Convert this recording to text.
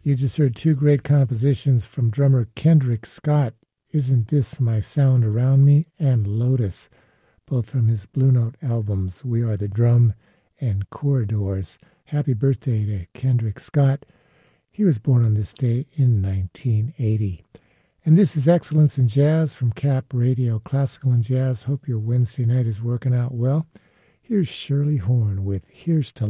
You just heard two great compositions from drummer Kendrick Scott, Isn't This My Sound Around Me, and Lotus, both from his Blue Note albums, We Are the Drum and Corridors. Happy birthday to Kendrick Scott. He was born on this day in 1980. And this is Excellence in Jazz from Cap Radio, Classical and Jazz. Hope your Wednesday night is working out well. Here's Shirley Horn with Here's to